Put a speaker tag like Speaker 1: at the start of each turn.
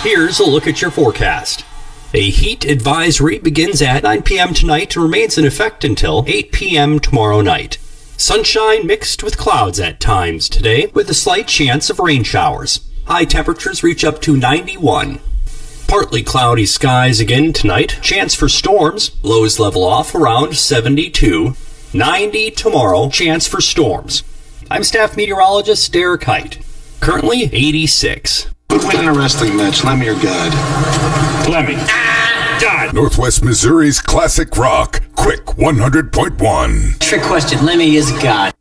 Speaker 1: Here's a look at your forecast. A heat advisory begins at 9 p.m. tonight and remains in effect until 8 p.m. tomorrow night. Sunshine mixed with clouds at times today, with a slight chance of rain showers. High temperatures reach up to 91. Partly cloudy skies again tonight. Chance for storms. Lows level off around 72. 90 tomorrow. Chance for storms. I'm staff meteorologist Derek Height. Currently 86.
Speaker 2: Who'd win in a wrestling match, Lemmy or God?
Speaker 3: Lemmy. God.
Speaker 4: Northwest Missouri's classic rock, Quick 100.1.
Speaker 5: Trick question, Lemmy is God.